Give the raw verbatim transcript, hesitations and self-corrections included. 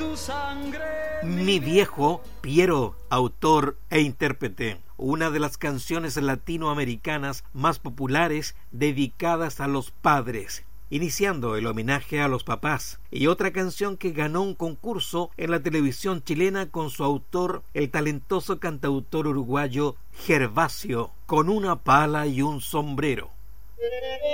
Mi viejo Piero, autor e intérprete, una de las canciones latinoamericanas más populares dedicadas a los padres, iniciando el homenaje a los papás, y otra canción que ganó un concurso en la televisión chilena con su autor, el talentoso cantautor uruguayo Gervasio, Con una pala y un sombrero.